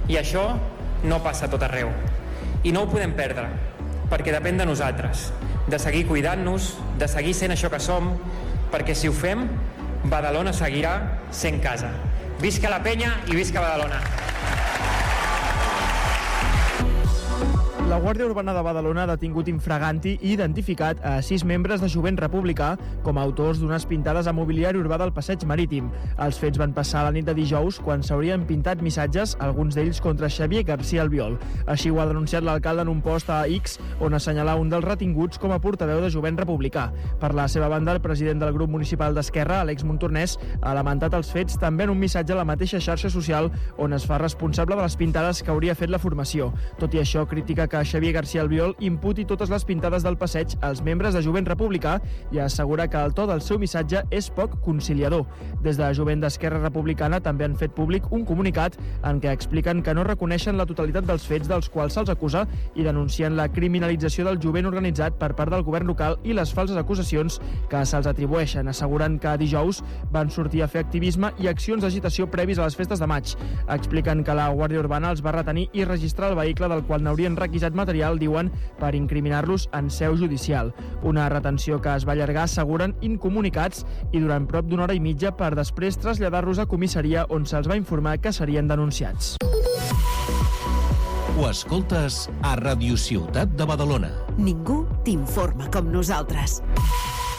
I això no passa a tot arreu. I no ho podem perdre, perquè depèn de nosaltres, de seguir cuidant-nos, de seguir sent això que som, perquè si ho fem, Badalona seguirà sent casa. Visca la penya i visca Badalona! La Guàrdia Urbana de Badalona ha detingut infraganti i identificat a 6 membres de Jovent Republicà com a autors d'unes pintades a mobiliari urbà del Passeig Marítim. Els fets van passar la nit de dijous quan s'haurien pintat missatges, alguns d'ells contra Xavier García Albiol. Així ho ha denunciat l'alcalde en un post a X on assenyala un dels retinguts com a portaveu de Jovent Republicà. Per la seva banda, el president del grup municipal d'Esquerra, Àlex Montornès, ha lamentat els fets també en un missatge a la mateixa xarxa social on es fa responsable de les pintades que hauria fet la formació. Tot i això, critica que Xavier García Albiol imputi totes les pintades del passeig als membres de Jovent Republicà i assegura que el to del seu missatge és poc conciliador. Des de Jovent d'Esquerra Republicana també han fet públic un comunicat en què expliquen que no reconeixen la totalitat dels fets dels quals se'ls acusa i denuncien la criminalització del jovent organitzat per part del govern local i les falses acusacions que se'ls atribueixen, assegurant que dijous van sortir a fer activisme i accions d'agitació previs a les festes de maig. Expliquen que la Guàrdia Urbana els va retenir i registrar el vehicle del qual n'haurien requisat material, diuen, per incriminar-los en seu judicial. Una retenció que es va allargar, asseguren, incomunicats i durant prop d'una hora i mitja per després traslladar-los a comissaria on se'ls va informar que serien denunciats. Ho escoltes a Radio Ciutat de Badalona. Ningú t'informa com nosaltres.